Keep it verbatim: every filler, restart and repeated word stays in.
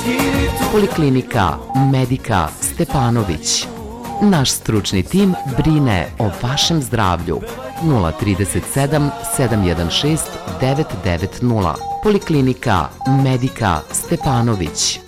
Poliklinika Medika Stepanović. Naš stručni tim brine o vašem zdravlju. nula tri sedam sedam jedan šest devet devet nula. Poliklinika Medika Stepanović.